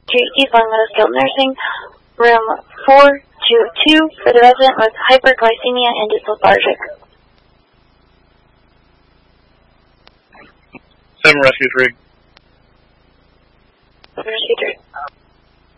East Longmeadow Skilled Nursing, room 422 for the resident with hyperglycemia and is lethargic. 7 Rescue 3. Rescue 3.